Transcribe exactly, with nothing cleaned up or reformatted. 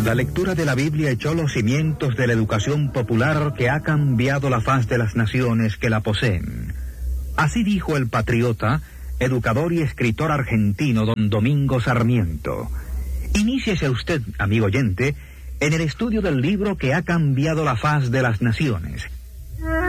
La lectura de la Biblia echó los cimientos de la educación popular que ha cambiado la faz de las naciones que la poseen. Así dijo el patriota, educador y escritor argentino don Domingo Sarmiento. Iníciese usted, amigo oyente, en el estudio del libro que ha cambiado la faz de las naciones.